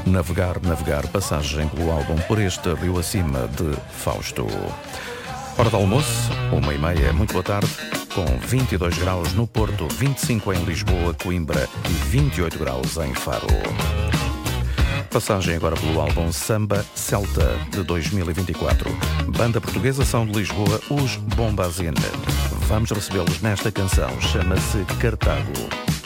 Navegar, passagem pelo álbum Por Este Rio Acima, de Fausto. Hora de almoço, 1h30, muito boa tarde, com 22 graus no Porto, 25 em Lisboa, Coimbra e 28 graus em Faro. Passagem agora pelo álbum Samba Celta, de 2024. Banda portuguesa são de Lisboa, os Bombazine. Vamos recebê-los nesta canção, chama-se Cartago.